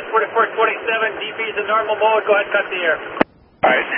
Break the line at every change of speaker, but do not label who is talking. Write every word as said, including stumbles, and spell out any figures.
forty-four twenty-seven, D P's in normal mode. Go ahead, cut the air.
All right.